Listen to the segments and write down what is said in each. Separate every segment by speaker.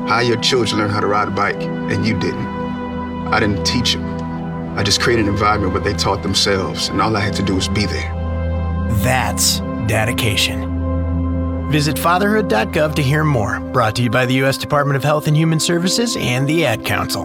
Speaker 1: How your children learn how to ride a bike, and you didn't. I didn't teach them. I just created an environment where they taught themselves, and all I had to do was be there.
Speaker 2: That's dedication. Visit fatherhood.gov to hear more. Brought to you by the U.S. Department of Health and Human Services and the Ad Council.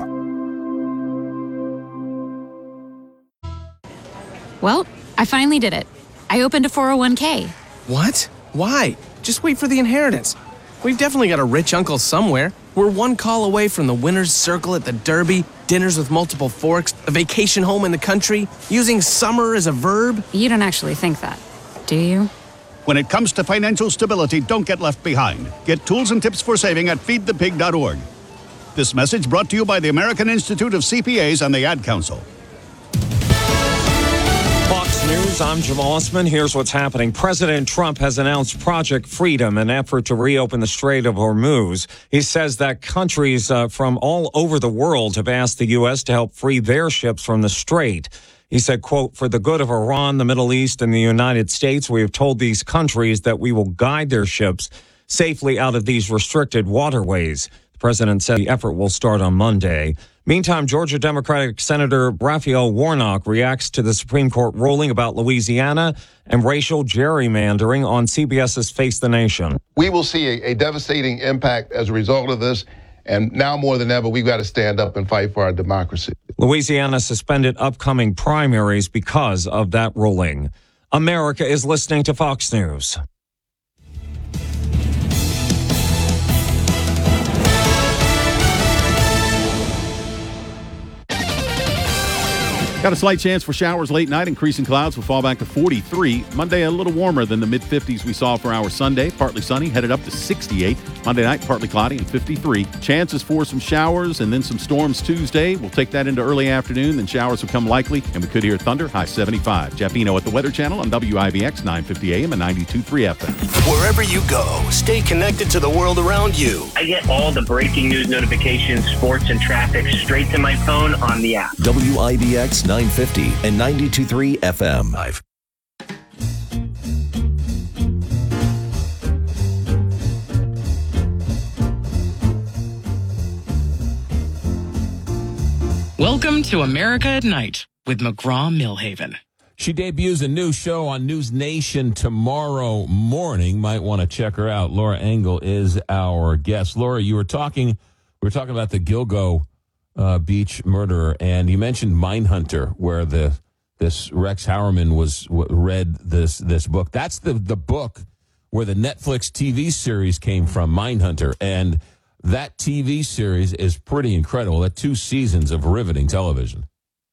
Speaker 3: Well, I finally did it. I opened a 401k.
Speaker 4: What? Why? Just wait for the inheritance. We've definitely got a rich uncle somewhere. We're one call away from the winner's circle at the Derby, dinners with multiple forks, a vacation home in the country, using summer as a verb.
Speaker 3: You don't actually think that, do you?
Speaker 5: When it comes to financial stability, don't get left behind. Get tools and tips for saving at feedthepig.org. This message brought to you by the American Institute of CPAs and the Ad Council.
Speaker 6: Fox News, I'm Jamal Osman. Here's what's happening. President Trump has announced Project Freedom, an effort to reopen the Strait of Hormuz. He says that countries from all over the world have asked the U.S. to help free their ships from the strait. He said, quote, for the good of Iran, the Middle East, and the United States, we have told these countries that we will guide their ships safely out of these restricted waterways. The president said the effort will start on Monday. Meantime, Georgia Democratic Senator Raphael Warnock reacts to the Supreme Court ruling about Louisiana and racial gerrymandering on CBS's Face the Nation.
Speaker 7: We will see a devastating impact as a result of this. And now more than ever, we've got to stand up and fight for our democracy.
Speaker 6: Louisiana suspended upcoming primaries because of that ruling. America is listening to Fox News.
Speaker 8: Got a slight chance for showers late night. Increasing clouds will fall back to 43. Monday, a little warmer than the mid-50s we saw for our Sunday. Partly sunny, headed up to 68. Monday night, partly cloudy and 53. Chances for some showers and then some storms Tuesday. We'll take that into early afternoon. Then showers will come likely, and we could hear thunder, high 75. Jeff Eno at the Weather Channel on WIVX 950 AM and 92.3 FM.
Speaker 9: Wherever you go, stay connected to the world around you.
Speaker 10: I get all the breaking news notifications, sports, and traffic straight to my phone on the app.
Speaker 9: WIVX 950 and 92.3 FM. Live.
Speaker 11: Welcome to America at Night with McGraw-Millhaven.
Speaker 12: She debuts a new show on News Nation tomorrow morning. Might want to check her out. Laura Engel is our guest. Laura, we were talking about the Gilgo Beach murderer, and you mentioned Mindhunter, where this Rex Hauerman read this book. That's the book where the Netflix TV series came from, Mindhunter, and that TV series is pretty incredible. That 2 seasons of riveting television.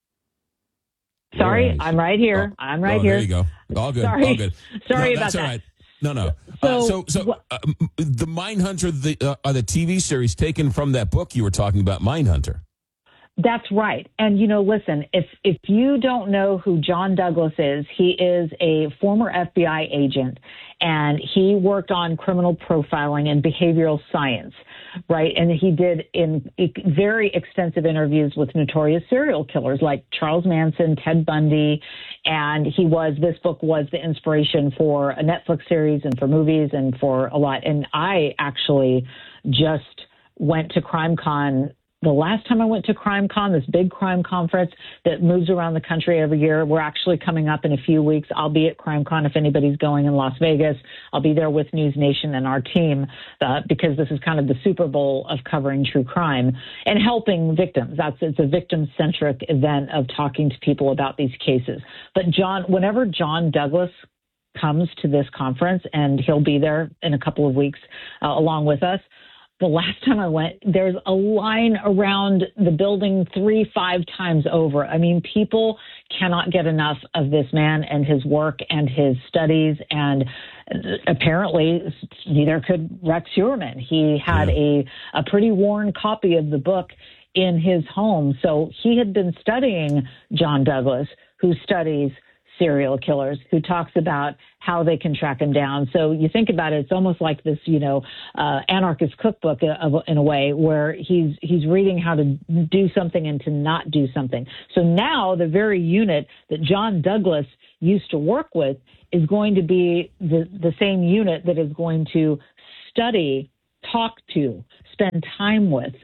Speaker 13: Sorry, I'm right here.
Speaker 12: There you go. All good.
Speaker 13: Sorry.
Speaker 12: All good.
Speaker 13: Sorry
Speaker 12: no,
Speaker 13: about that.
Speaker 12: All right. No.
Speaker 13: So
Speaker 12: the Mindhunter, are the TV series taken from that book you were talking about, Mindhunter?
Speaker 13: That's right. And, listen, if you don't know who John Douglas is, he is a former FBI agent, and he worked on criminal profiling and behavioral science, right? And he did very extensive interviews with notorious serial killers like Charles Manson, Ted Bundy, and this book was the inspiration for a Netflix series and for movies and for a lot. And I actually just went to CrimeCon. The last time I went to CrimeCon, this big crime conference that moves around the country every year, we're actually coming up in a few weeks. I'll be at CrimeCon if anybody's going in Las Vegas. I'll be there with News Nation and our team because this is kind of the Super Bowl of covering true crime and helping victims. It's a victim-centric event of talking to people about these cases. But whenever John Douglas comes to this conference, and he'll be there in a couple of weeks along with us, the last time I went, there's a line around the building 3-5 times over. I mean, people cannot get enough of this man and his work and his studies. And apparently, neither could Rex Heuermann. He had a pretty worn copy of the book in his home. So he had been studying John Douglas, who studies serial killers, who talks about how they can track him down. So you think about it, it's almost like this, anarchist cookbook in a way, where he's reading how to do something and to not do something. So now the very unit that John Douglas used to work with is going to be the same unit that is going to study talk to, spend time with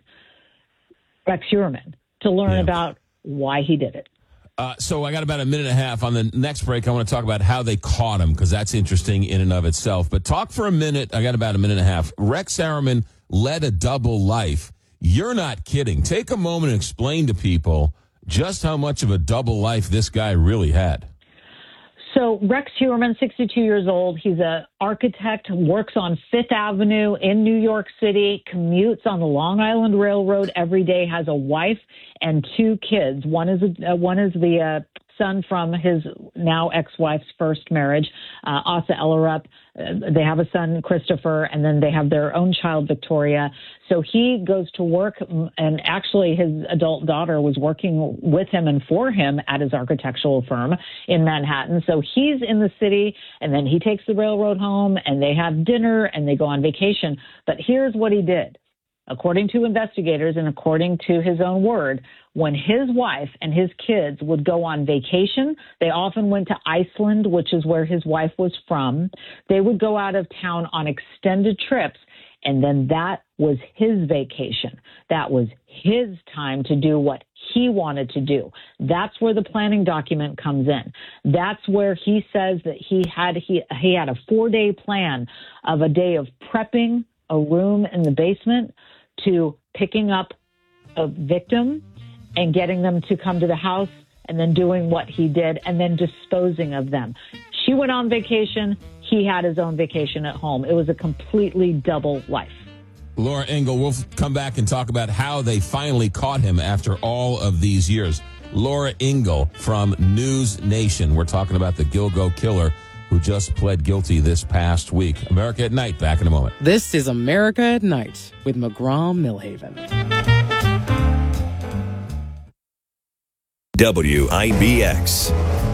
Speaker 13: Rex Heuermann to learn about why he did it.
Speaker 12: So I got about a minute and a half. On the next break, I want to talk about how they caught him, because that's interesting in and of itself. But talk for a minute. I got about a minute and a half. Rex Heuermann led a double life. You're not kidding. Take a moment and explain to people just how much of a double life this guy really had.
Speaker 13: So Rex Heuermann, 62 years old. He's an architect, works on Fifth Avenue in New York City, commutes on the Long Island Railroad every day, has a wife and 2 kids. One is the son from his now ex-wife's first marriage, Asa Ellerup. They have a son, Christopher, and then they have their own child, Victoria. So he goes to work, and actually his adult daughter was working with him and for him at his architectural firm in Manhattan. So he's in the city, and then he takes the railroad home, and they have dinner, and they go on vacation. But here's what he did. According to investigators and according to his own word, when his wife and his kids would go on vacation, they often went to Iceland, which is where his wife was from. They would go out of town on extended trips, and then that was his vacation. That was his time to do what he wanted to do. That's where the planning document comes in. That's where he says that he had a 4-day plan of a day of prepping a room in the basement to picking up a victim and getting them to come to the house and then doing what he did and then disposing of them. She went on vacation. He had his own vacation at home. It was a completely double life.
Speaker 12: Laura Ingle, we'll come back and talk about how they finally caught him after all of these years. Laura Ingle from News Nation. We're talking about the Gilgo killer who just pled guilty this past week. America at Night, back in a moment.
Speaker 11: This is America at Night with McGraw-Milhaven.
Speaker 9: WIBX.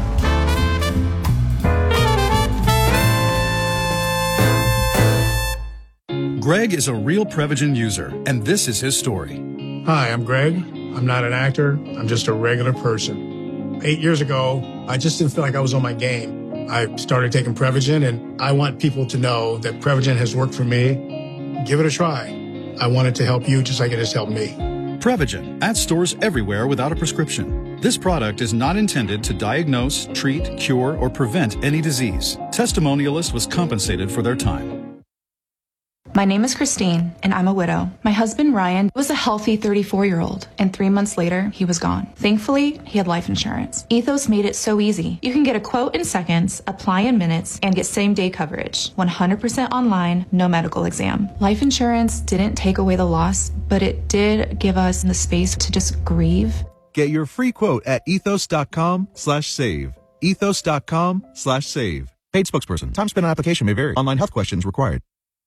Speaker 14: Greg is a real Prevagen user, and this is his story.
Speaker 15: Hi, I'm Greg. I'm not an actor. I'm just a regular person. 8 years ago, I just didn't feel like I was on my game. I started taking Prevagen, and I want people to know that Prevagen has worked for me. Give it a try. I want it to help you just like it has helped me.
Speaker 14: Prevagen, at stores everywhere without a prescription. This product is not intended to diagnose, treat, cure, or prevent any disease. Testimonialist was compensated for their time.
Speaker 16: My name is Christine, and I'm a widow. My husband, Ryan, was a healthy 34-year-old, and 3 months later, he was gone. Thankfully, he had life insurance. Ethos made it so easy. You can get a quote in seconds, apply in minutes, and get same-day coverage. 100% online, no medical exam. Life insurance didn't take away the loss, but it did give us the space to just grieve.
Speaker 17: Get your free quote at ethos.com/save. Ethos.com/save. Paid spokesperson. Time spent on application may vary. Online health questions required.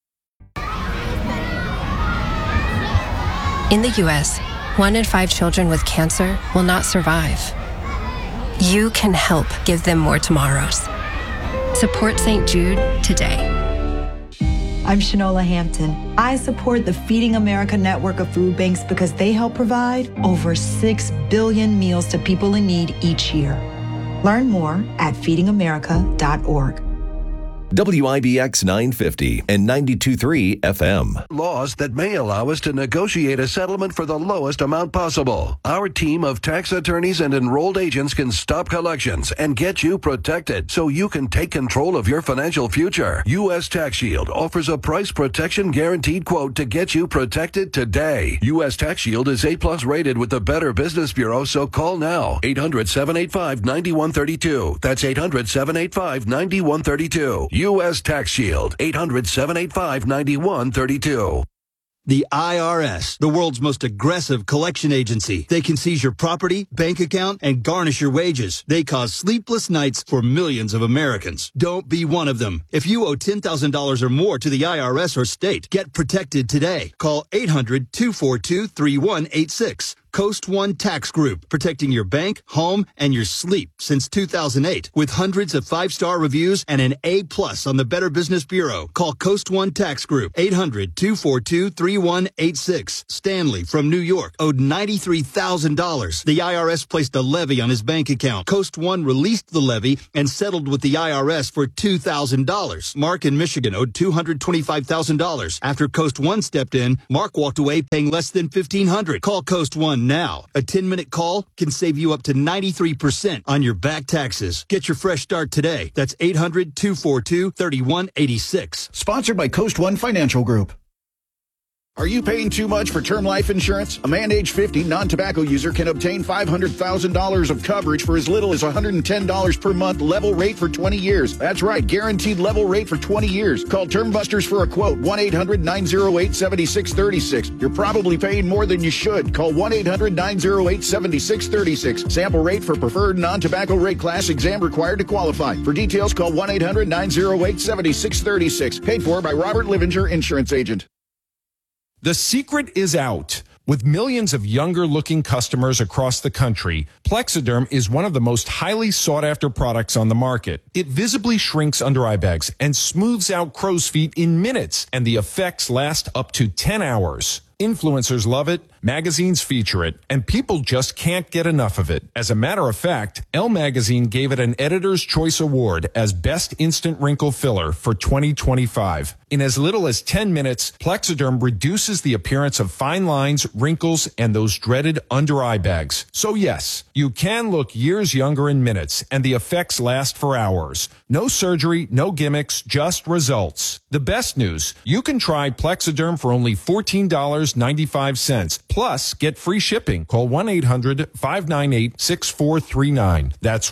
Speaker 18: In the U.S., 1 in 5 children with cancer will not survive. You can help give them more tomorrows. Support St. Jude today.
Speaker 19: I'm Shanola Hampton. I support the Feeding America network of food banks because they help provide over 6 billion meals to people in need each year. Learn more at feedingamerica.org.
Speaker 9: WIBX 950 and 92.3 FM.
Speaker 20: Laws that may allow us to negotiate a settlement for the lowest amount possible. Our team of tax attorneys and enrolled agents can stop collections and get you protected so you can take control of your financial future. U.S. Tax Shield offers a price protection guaranteed quote to get you protected today. U.S. Tax Shield is A+ rated with the Better Business Bureau, so call now. 800-785-9132. That's 800-785-9132. U.S. Tax Shield, 800-785-9132.
Speaker 21: The IRS, the world's most aggressive collection agency. They can seize your property, bank account, and garnish your wages. They cause sleepless nights for millions of Americans. Don't be one of them. If you owe $10,000 or more to the IRS or state, get protected today. Call 800-242-3186. Coast One Tax Group, protecting your bank, home, and your sleep since 2008. With hundreds of 5-star reviews and an A+ on the Better Business Bureau. Call Coast One Tax Group, 800-242-3186. Stanley from New York owed $93,000. The IRS placed a levy on his bank account. Coast One released the levy and settled with the IRS for $2,000. Mark in Michigan owed $225,000. After Coast One stepped in, Mark walked away paying less than $1,500. Call Coast One now. A 10-minute call can save you up to 93% on your back taxes. Get your fresh start today. That's 800-242-3186.
Speaker 5: Sponsored by Coast One Financial Group. Are you paying too much for term life insurance? A man age 50 non-tobacco user can obtain $500,000 of coverage for as little as $110 per month, level rate for 20 years. That's right, guaranteed level rate for 20 years. Call Term Busters for a quote, 1-800-908-7636. You're probably paying more than you should. Call 1-800-908-7636. Sample rate for preferred non-tobacco rate class, exam required to qualify. For details, call 1-800-908-7636. Paid for by Robert Livinger, Insurance Agent.
Speaker 1: The secret is out. With millions of younger-looking customers across the country, Plexiderm is one of the most highly sought-after products on the market. It visibly shrinks under-eye bags and smooths out crow's feet in minutes, and the effects last up to 10 hours. Influencers love it, magazines feature it, and people just can't get enough of it. As a matter of fact, Elle Magazine gave it an Editor's Choice Award as Best Instant Wrinkle Filler for 2025. In as little as 10 minutes, Plexiderm reduces the appearance of fine lines, wrinkles, and those dreaded under-eye bags. So yes, you can look years younger in minutes, and the effects last for hours. No surgery, no gimmicks, just results. The best news, you can try Plexiderm for only $14.95. Plus, get free shipping. Call 1-800-598-6439. That's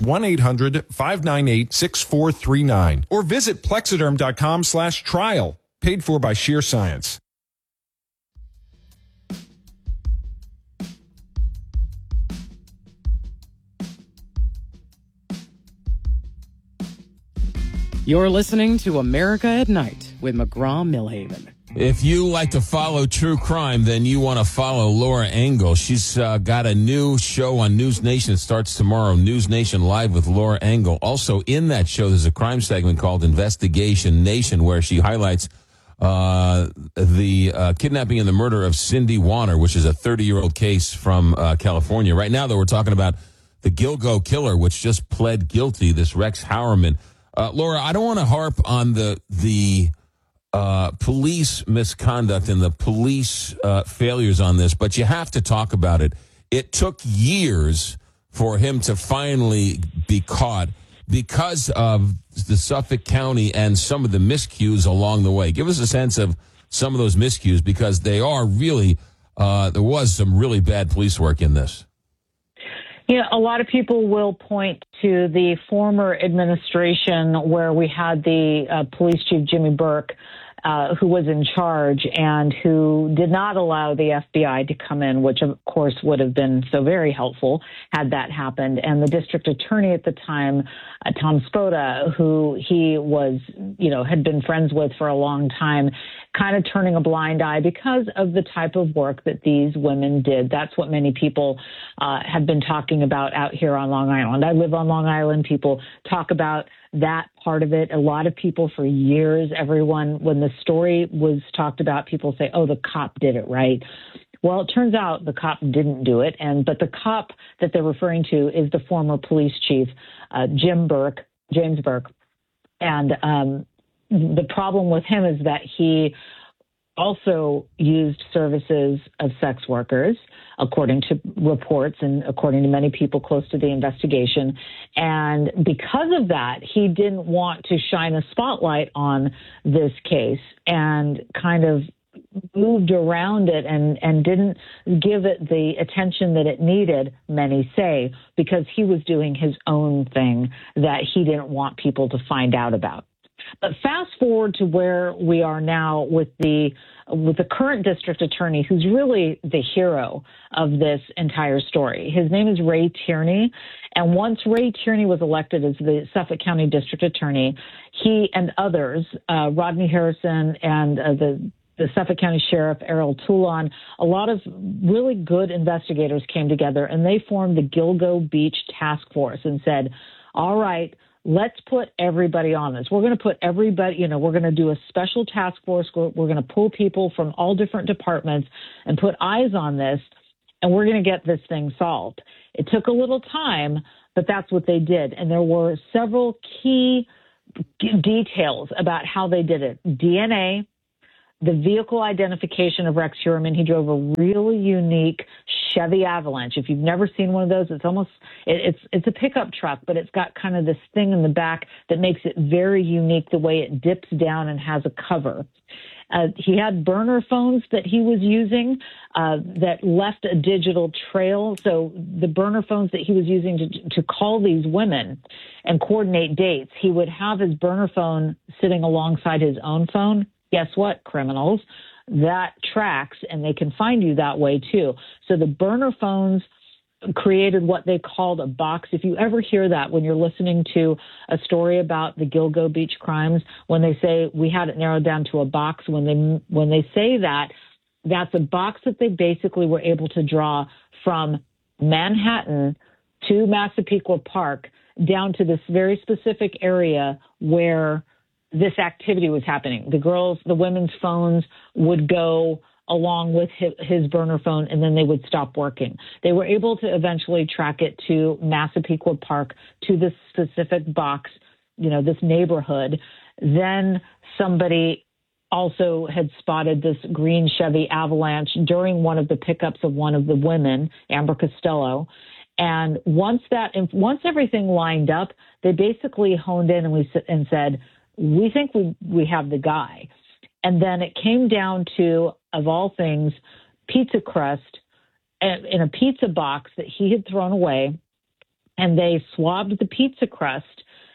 Speaker 1: 1-800-598-6439. Or visit Plexiderm.com/trial. Paid for by Sheer Science.
Speaker 11: You're listening to America at Night with McGraw-Milhaven.
Speaker 12: If you like to follow true crime, then you want to follow Laura Engel. She's got a new show on News Nation. It starts tomorrow, News Nation Live with Laura Engel. Also in that show, there's a crime segment called Investigation Nation, where she highlights the kidnapping and the murder of Cindy Warner, which is a 30-year-old case from California. Right now, though, we're talking about the Gilgo killer, which just pled guilty, this Rex Howerman. Laura, I don't want to harp on the police misconduct and the police failures on this, but you have to talk about it. It took years for him to finally be caught because of the Suffolk County and some of the miscues along the way. Give us a sense of some of those miscues, because they are really, there was some really bad police work in this.
Speaker 13: You know, a lot of people will point to the former administration where we had the police chief, Jimmy Burke, who was in charge and who did not allow the FBI to come in, which of course would have been so very helpful had that happened. And the district attorney at the time, Tom Spota, who he was, had been friends with for a long time, kind of turning a blind eye because of the type of work that these women did. That's what many people have been talking about out here on Long Island. I live on Long Island. People talk about that part of it. A lot of people for years, when the story was talked about, people say, oh, the cop did it, right? Well, it turns out the cop didn't do it. But the cop that they're referring to is the former police chief, James Burke. And the problem with him is that he also used services of sex workers, according to reports and according to many people close to the investigation. And because of that, he didn't want to shine a spotlight on this case and kind of moved around it and didn't give it the attention that it needed, many say, because he was doing his own thing that he didn't want people to find out about. But fast forward to where we are now with the current district attorney, who's really the hero of this entire story. His name is Ray Tierney. And once Ray Tierney was elected as the Suffolk County district attorney, he and others, Rodney Harrison and the the Suffolk County Sheriff, Errol Toulon, a lot of really good investigators came together, and they formed the Gilgo Beach Task Force and said, all right, let's put everybody on this. We're going to put everybody, we're going to do a special task force. We're going to pull people from all different departments and put eyes on this, and we're going to get this thing solved. It took a little time, but that's what they did. And there were several key details about how they did it. DNA, the vehicle identification of Rex Heuermann. He drove a really unique Chevy Avalanche. If you've never seen one of those, it's a pickup truck, but it's got kind of this thing in the back that makes it very unique, the way it dips down and has a cover. He had burner phones that he was using that left a digital trail. So the burner phones that he was using to call these women and coordinate dates, he would have his burner phone sitting alongside his own phone. Guess what, criminals? That tracks, and they can find you that way too. So the burner phones created what they called a box. If you ever hear that when you're listening to a story about the Gilgo Beach crimes, when they say we had it narrowed down to a box, when they say that, that's a box that they basically were able to draw from Manhattan to Massapequa Park down to this very specific area where this activity was happening. The women's phones would go along with his burner phone, and then they would stop working. They were able to eventually track it to Massapequa Park, to this specific box, this neighborhood. Then somebody also had spotted this green Chevy Avalanche during one of the pickups of one of the women, Amber Costello. And once everything lined up, they basically honed in and said, we think we have the guy. And then it came down to, of all things, pizza crust in a pizza box that he had thrown away. And they swabbed the pizza crust,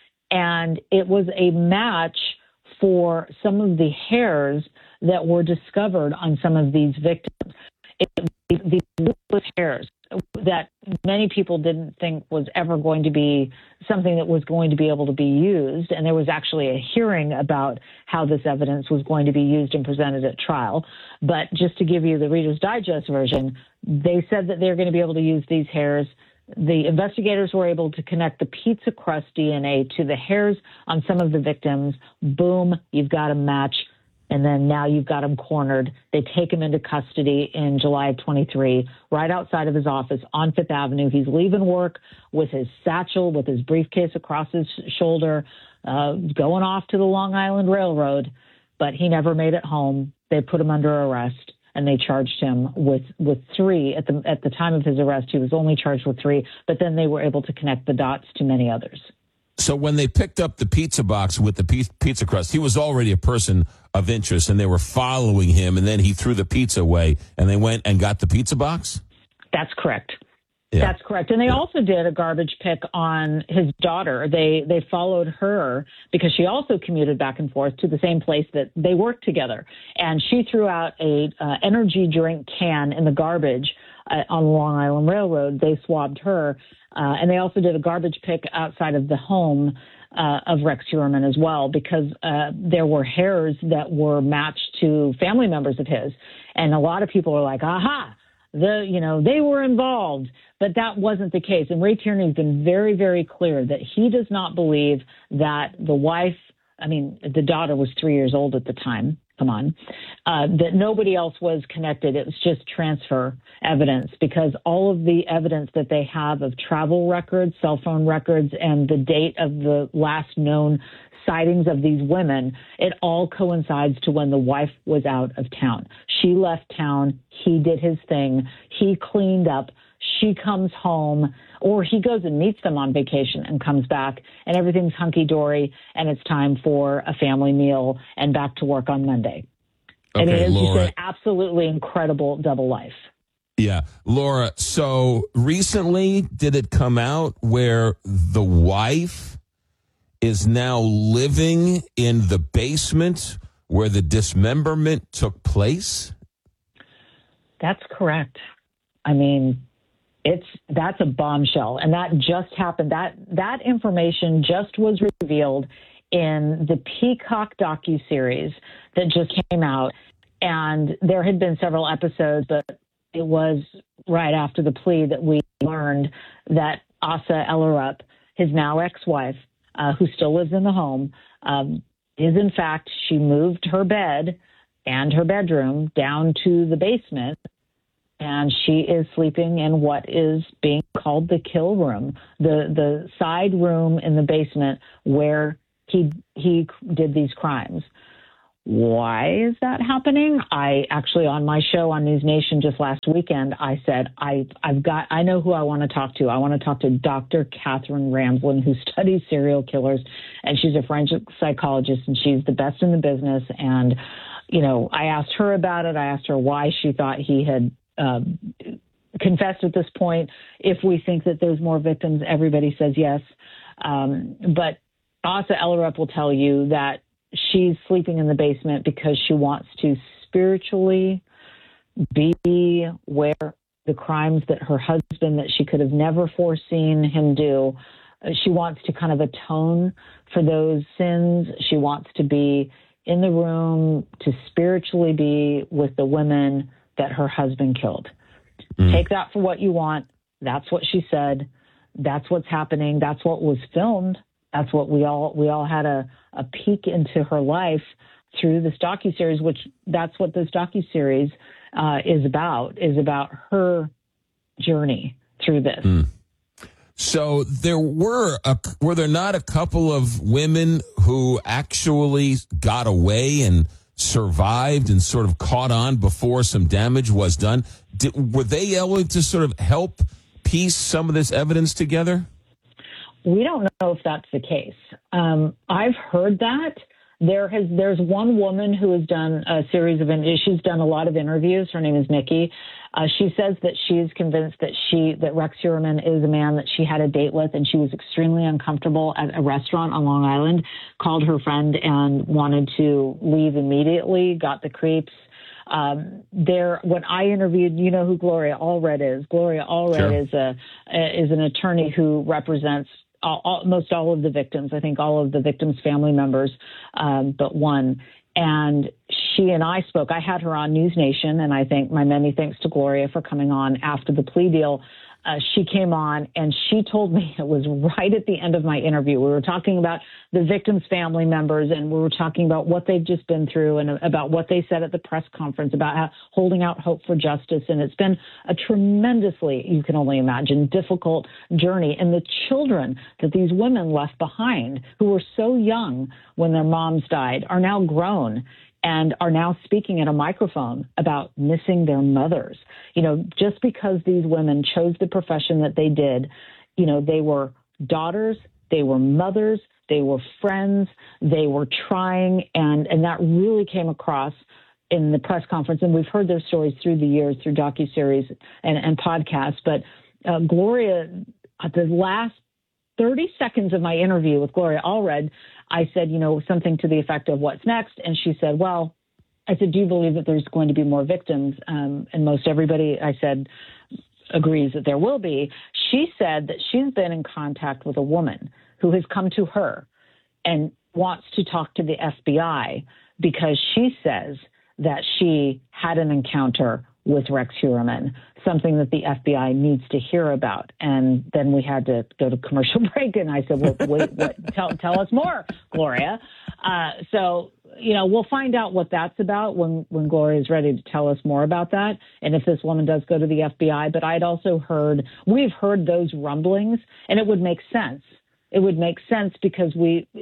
Speaker 13: and it was a match for some of the hairs that were discovered on some of these victims. These hairs that many people didn't think was ever going to be something that was going to be able to be used. And there was actually a hearing about how this evidence was going to be used and presented at trial. But just to give you the Reader's Digest version, they said that they're going to be able to use these hairs. The investigators were able to connect the pizza crust DNA to the hairs on some of the victims. Boom, you've got a match. And then now you've got him cornered. They take him into custody in July of 23, right outside of his office on Fifth Avenue. He's leaving work with his satchel, with his briefcase across his shoulder, going off to the Long Island Railroad, but he never made it home. They put him under arrest, and they charged him with 3. At the time of his arrest, he was only charged with 3, but then they were able to connect the dots to many others.
Speaker 12: So when they picked up the pizza box with the pizza crust, he was already a person of interest, and they were following him, and then he threw the pizza away, and they went and got the pizza box?
Speaker 13: That's correct.
Speaker 12: Yeah.
Speaker 13: That's correct. And they also did a garbage pick on his daughter. They followed her because she also commuted back and forth to the same place that they worked together. And she threw out a energy drink can in the garbage on Long Island Railroad. They swabbed her. And they also did a garbage pick outside of the home of Rex Heuermann as well, because there were hairs that were matched to family members of his. And a lot of people are like, aha, they were involved. But that wasn't the case. And Ray Tierney has been very, very clear that he does not believe that the daughter was 3 years old at the time. That nobody else was connected. It was just transfer evidence, because all of the evidence that they have of travel records, cell phone records, and the date of the last known sightings of these women, it all coincides to when the wife was out of town. She left town. He did his thing. He cleaned up. She comes home, or he goes and meets them on vacation and comes back, and everything's hunky-dory, and it's time for a family meal and back to work on Monday.
Speaker 12: Okay,
Speaker 13: it's
Speaker 12: Laura,
Speaker 13: just an absolutely incredible double life.
Speaker 12: Yeah. Laura, so recently did it come out where the wife is now living in the basement where the dismemberment took place? That's
Speaker 13: correct. That's a bombshell, and that just happened. That information just was revealed in the Peacock docuseries that just came out. And there had been several episodes, but it was right after the plea that we learned that Asa Ellerup, his now ex-wife, who still lives in the home, is in fact, she moved her bed and her bedroom down to the basement, and she is sleeping in what is being called the kill room, the side room in the basement where he did these crimes. Why is that happening? I actually, on my show on News Nation just last weekend, I said, I know who I want to talk to. I want to talk to Dr. Catherine Ramsland, who studies serial killers, and she's a forensic psychologist, and she's the best in the business. And, you know, I asked her about it. I asked her why she thought he had confessed at this point. If we think that there's more victims, everybody says yes. But Asa Ellerup will tell you that she's sleeping in the basement because she wants to spiritually be where the crimes that her husband, that she could have never foreseen him do, she wants to kind of atone for those sins. She wants to be in the room to spiritually be with the women that her husband killed. Take that for what you want. That's what she said. That's what's happening. That's what was filmed. That's what we all had a peek into her life through this docuseries, which that's what this docuseries is about her journey through this.
Speaker 12: So there were there not a couple of women who actually got away and survived and sort of caught on before some damage was done? Were they able to sort of help piece some of this evidence together?
Speaker 13: We don't know if that's the case. I've heard that. There's one woman who has done a series of, she's done a lot of interviews. Her name is Nikki. She says that she's convinced that Rex Heuermann is a man that she had a date with, and she was extremely uncomfortable at a restaurant on Long Island, called her friend and wanted to leave immediately, got the creeps. When I interviewed, you know who Gloria Allred is. Gloria Allred is an attorney who represents almost all of the victims. I think all of the victims' family members, but one. And she and I spoke. I had her on News Nation, and I think my many thanks to Gloria for coming on after the plea deal. She came on, and she told me, it was right at the end of my interview, we were talking about the victims' family members, and we were talking about what they've just been through and about what they said at the press conference about how, holding out hope for justice. And it's been a tremendously, you can only imagine, difficult journey. And the children that these women left behind, who were so young when their moms died, are now grown and are now speaking at a microphone about missing their mothers. You know, just because these women chose the profession that they did, you know, they were daughters, they were mothers, they were friends, they were trying, and that really came across in the press conference. And we've heard their stories through the years, through docuseries and podcasts. But Gloria, at the last 30 seconds of my interview with Gloria Allred, I said, you know, something to the effect of what's next. And she said, well, I said, do you believe that there's going to be more victims? And most everybody, I said, agrees that there will be. She said that she's been in contact with a woman who has come to her and wants to talk to the FBI because she says that she had an encounter with Rex Heuermann, something that the FBI needs to hear about. And then we had to go to commercial break, and I said, well, wait, tell us more, Gloria. So, you know, we'll find out what that's about when Gloria is ready to tell us more about that, and if this woman does go to the FBI. But I'd also we've heard those rumblings, and it would make sense. It would make sense because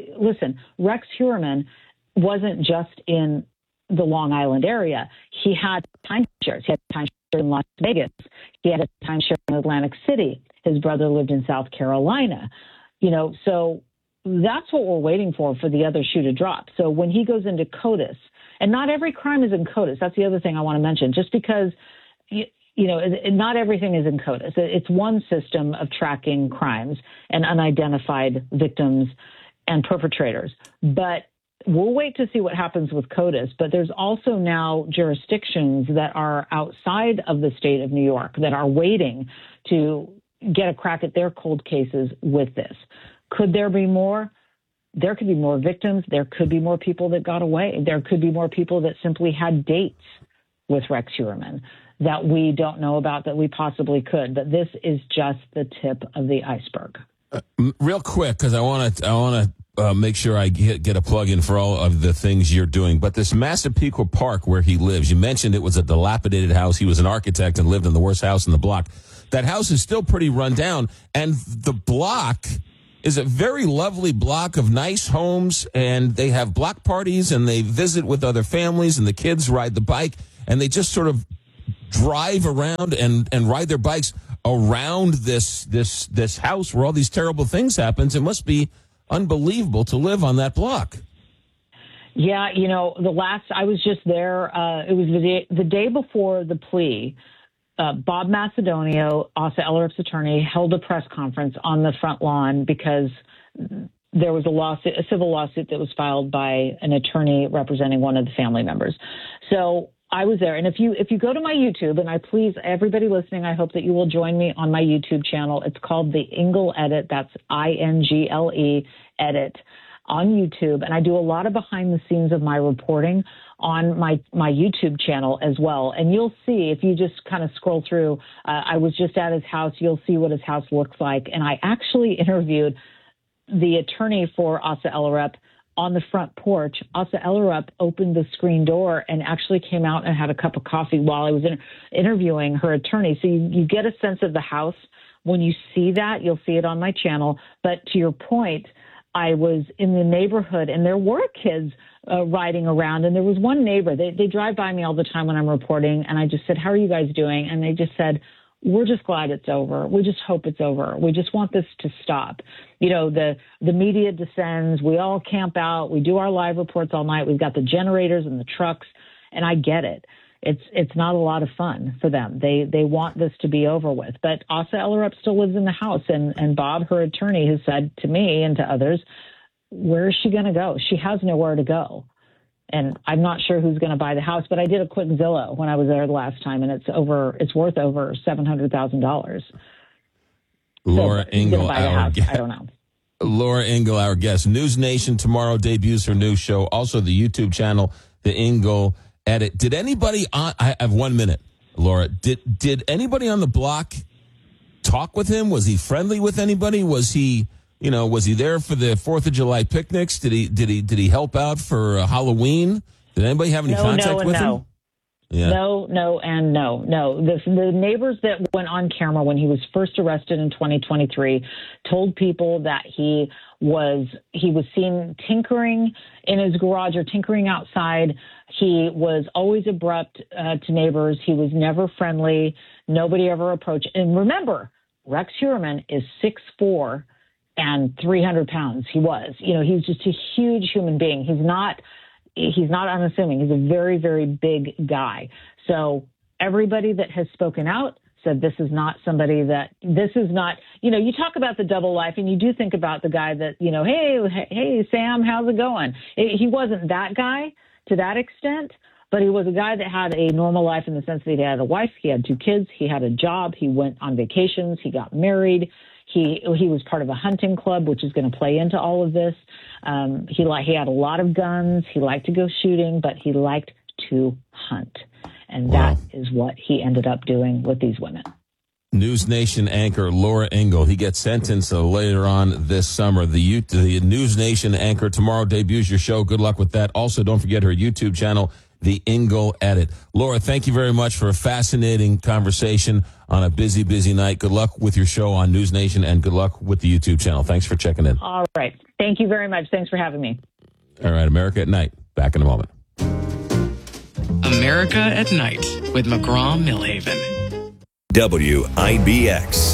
Speaker 13: Rex Heuermann wasn't just in the Long Island area. He had timeshares. He had timeshare in Las Vegas. He had a timeshare in Atlantic City. His brother lived in South Carolina. You know, so that's what we're waiting for the other shoe to drop. So when he goes into CODIS, and not every crime is in CODIS. That's the other thing I want to mention. Just because, you know, not everything is in CODIS. It's one system of tracking crimes and unidentified victims and perpetrators. But we'll wait to see what happens with CODIS, but there's also now jurisdictions that are outside of the state of New York that are waiting to get a crack at their cold cases with this. Could there be more? there could be more victims. There could be more people that got away. There could be more people that simply had dates with Rex Heuermann that we don't know about that we possibly could. But this is just the tip of the iceberg.
Speaker 12: Real quick, because I want to make sure I get a plug in for all of the things you're doing. But this Massapequa Park where he lives, you mentioned it was a dilapidated house. He was an architect and lived in the worst house in the block. That house is still pretty run down, and the block is a very lovely block of nice homes, and they have block parties, and they visit with other families, and the kids ride the bike, and they just sort of drive around and ride their bikes around this house where all these terrible things happen. It must be unbelievable to live on that block.
Speaker 13: Yeah, I was just there. It was the day before the plea. Bob Macedonio, Asa Ellerup's attorney, held a press conference on the front lawn because there was a civil lawsuit that was filed by an attorney representing one of the family members. So I was there. And if you go to my YouTube, and everybody listening, I hope that you will join me on my YouTube channel. It's called The Engel Edit. That's INGLE Edit on YouTube. And I do a lot of behind the scenes of my reporting on my YouTube channel as well. And you'll see, if you just kind of scroll through, I was just at his house. You'll see what his house looks like. And I actually interviewed the attorney for Asa Ellerup on the front porch. Asa Ellerup opened the screen door and actually came out and had a cup of coffee while I was interviewing her attorney. So you get a sense of the house. When you see that, you'll see it on my channel. But to your point, I was in the neighborhood, and there were kids riding around. And there was one neighbor. They drive by me all the time when I'm reporting, and I just said, "How are you guys doing?" And they just said, "We're just glad it's over. We just hope it's over. We just want this to stop." The media descends. We all camp out. We do our live reports all night. We've got the generators and the trucks, and I get it. It's not a lot of fun for them. They want this to be over with. But Asa Ellerup still lives in the house, and Bob, her attorney, has said to me and to others, where is she going to go? She has nowhere to go. And I'm not sure who's going to buy the house, but I did a quick Zillow when I was there the last time, and it's worth over $700,000.
Speaker 12: Laura Engel,
Speaker 13: I don't know.
Speaker 12: Laura Engel, our guest. News Nation tomorrow debuts her new show. Also, the YouTube channel, The Engel Edit. Did anybody I have 1 minute, Laura. Did anybody on the block talk with him? Was he friendly with anybody? Was he there for the 4th of July picnics? Did he help out for Halloween? Did anybody have any contact with him? Yeah.
Speaker 13: No, and no. The neighbors that went on camera when he was first arrested in 2023 told people that he was seen tinkering in his garage or tinkering outside. He was always abrupt to neighbors. He was never friendly. Nobody ever approached. And remember, Rex Heuermann is 6'4" and 300 pounds. He was. He's just a huge human being. He's not unassuming. He's a very, very big guy. So everybody that has spoken out said this is not, you talk about the double life, and you do think about the guy that, hey, Sam, how's it going? He wasn't that guy to that extent, but he was a guy that had a normal life in the sense that he had a wife, he had 2 kids, he had a job, he went on vacations, he got married. He was part of a hunting club, which is going to play into all of this. He had a lot of guns. He liked to go shooting, but he liked to hunt. And that is what he ended up doing with these women.
Speaker 12: News Nation anchor Laura Engel. He gets sentenced later on this summer. The News Nation anchor tomorrow debuts your show. Good luck with that. Also, don't forget her YouTube channel, The Engel Edit. Laura, thank you very much for a fascinating conversation on a busy, busy night. Good luck with your show on News Nation, and good luck with the YouTube channel. Thanks for checking in.
Speaker 13: All right. Thank you very much. Thanks for having me.
Speaker 12: All right. America at Night. Back in a moment.
Speaker 11: America at Night with McGraw-Milhaven.
Speaker 9: WIBX.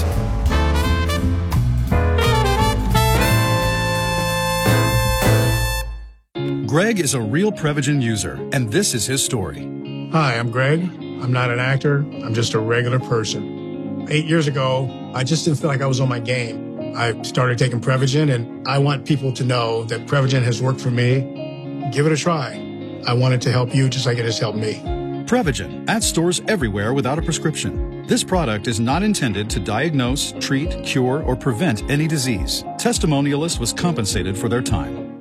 Speaker 14: Greg is a real Prevagen user, and this is his story.
Speaker 15: Hi, I'm Greg. I'm not an actor. I'm just a regular person. 8 years ago, I just didn't feel like I was on my game. I started taking Prevagen, and I want people to know that Prevagen has worked for me. Give it a try. I want it to help you just like it has helped me.
Speaker 14: Prevagen, at stores everywhere without a prescription. This product is not intended to diagnose, treat, cure, or prevent any disease. Testimonialists was compensated for their time.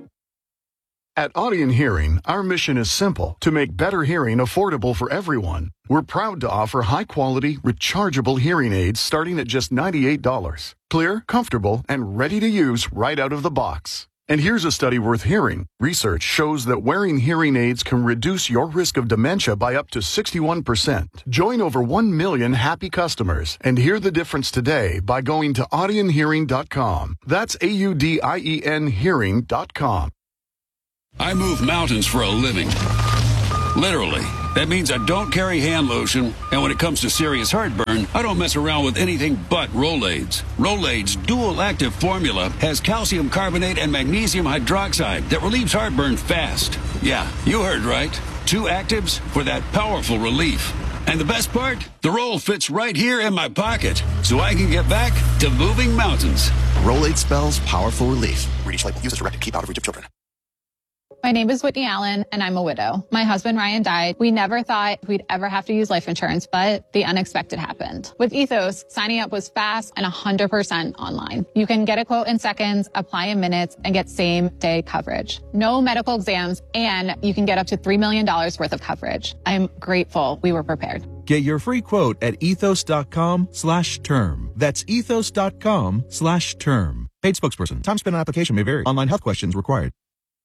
Speaker 2: At Audion Hearing, our mission is simple: to make better hearing affordable for everyone. We're proud to offer high-quality, rechargeable hearing aids starting at just $98. Clear, comfortable, and ready to use right out of the box. And here's a study worth hearing. Research shows that wearing hearing aids can reduce your risk of dementia by up to 61%. Join over 1 million happy customers and hear the difference today by going to audionhearing.com. That's AUDIEN hearing.com.
Speaker 22: I move mountains for a living. Literally. That means I don't carry hand lotion, and when it comes to serious heartburn, I don't mess around with anything but Rolaids. Rolaids' dual-active formula has calcium carbonate and magnesium hydroxide that relieves heartburn fast. Yeah, you heard right. 2 actives for that powerful relief. And the best part? The roll fits right here in my pocket, so I can get back to moving mountains.
Speaker 23: Rolaids spells powerful relief. Read each label. Use as directed. Keep out of reach of children.
Speaker 24: My name is Whitney Allen, and I'm a widow. My husband, Ryan, died. We never thought we'd ever have to use life insurance, but the unexpected happened. With Ethos, signing up was fast and 100% online. You can get a quote in seconds, apply in minutes, and get same-day coverage. No medical exams, and you can get up to $3 million worth of coverage. I'm grateful we were prepared.
Speaker 17: Get your free quote at ethos.com/term. That's ethos.com/term. Paid spokesperson. Time spent on application may vary. Online health questions required.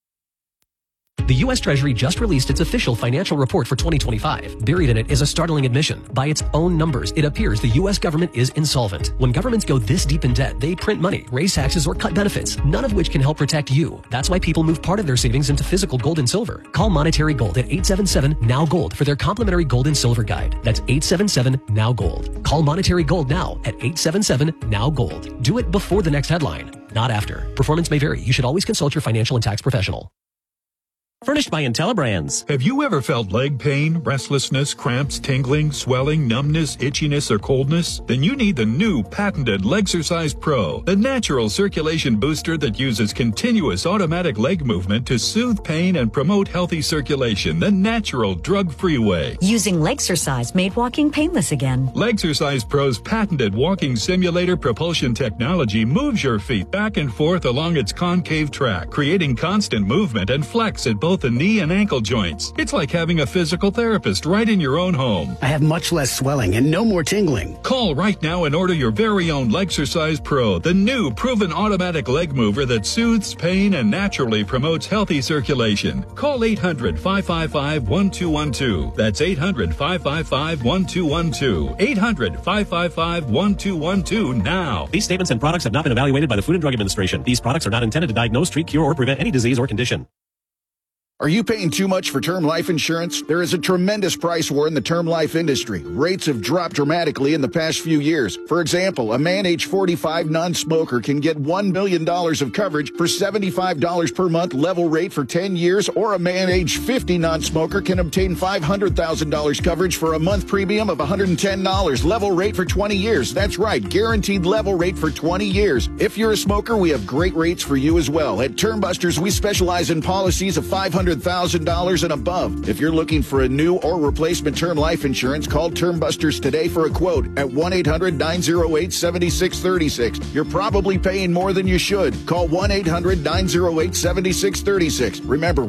Speaker 25: The U.S. Treasury just released its official financial report for 2025. Buried in it is a startling admission. By its own numbers, it appears the U.S. government is insolvent. When governments go this deep in debt, they print money, raise taxes, or cut benefits, none of which can help protect you. That's why people move part of their savings into physical gold and silver. Call Monetary Gold at 877-NOW-GOLD for their complimentary gold and silver guide. That's 877-NOW-GOLD. Call Monetary Gold now at 877-NOW-GOLD. Do it before the next headline, not after. Performance may vary. You should always consult your financial and tax professional.
Speaker 26: Furnished by IntelliBrands.
Speaker 27: Have you ever felt leg pain, restlessness, cramps, tingling, swelling, numbness, itchiness, or coldness? Then you need the new patented Legsercise Pro, the natural circulation booster that uses continuous automatic leg movement to soothe pain and promote healthy circulation the natural, drug-free way.
Speaker 28: Using Legsercise made walking painless again.
Speaker 27: Legsercise Pro's patented walking simulator propulsion technology moves your feet back and forth along its concave track, creating constant movement and flex at both the knee and ankle joints. It's like having a physical therapist right in your own home.
Speaker 29: I have much less swelling and no more tingling.
Speaker 27: Call right now and order your very own Legsercise Pro, the new proven automatic leg mover that soothes pain and naturally promotes healthy circulation. Call 800-555-1212. That's 800-555-1212. 800-555-1212 now.
Speaker 26: These statements and products have not been evaluated by the Food and Drug Administration. These products are not intended to diagnose, treat, cure, or prevent any disease or condition.
Speaker 5: Are you paying too much for term life insurance? There is a tremendous price war in the term life industry. Rates have dropped dramatically in the past few years. For example, a man age 45 non-smoker can get $1 million of coverage for $75 per month level rate for 10 years, or a man age 50 non-smoker can obtain $500,000 coverage for a month premium of $110 level rate for 20 years. That's right, guaranteed level rate for 20 years. If you're a smoker, we have great rates for you as well. At Termbusters, we specialize in policies of $500,000 and above. If you're looking for a new or replacement term life insurance, call Termbusters today for a quote at 1-800-908-7636. You're probably paying more than you should. Call 1-800-908-7636. Remember,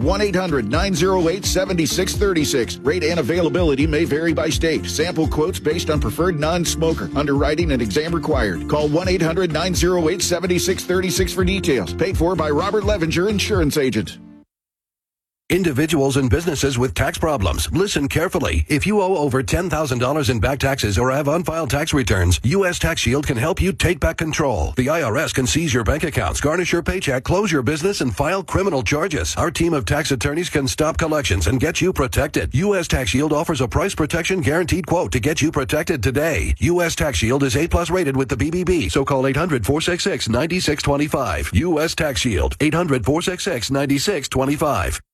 Speaker 5: 1-800-908-7636. Rate and availability may vary by state. Sample quotes based on preferred non-smoker. Underwriting and exam required. Call 1-800-908-7636 for details. Paid for by Robert Levinger, Insurance Agent.
Speaker 20: Individuals and businesses with tax problems, listen carefully. If you owe over $10,000 in back taxes or have unfiled tax returns, U.S. Tax Shield can help you take back control. The IRS can seize your bank accounts, garnish your paycheck, close your business, and file criminal charges. Our team of tax attorneys can stop collections and get you protected. U.S. Tax Shield offers a price protection guaranteed quote to get you protected today. U.S. Tax Shield is A+ rated with the BBB, so call 800-466-9625. U.S. Tax Shield, 800-466-9625.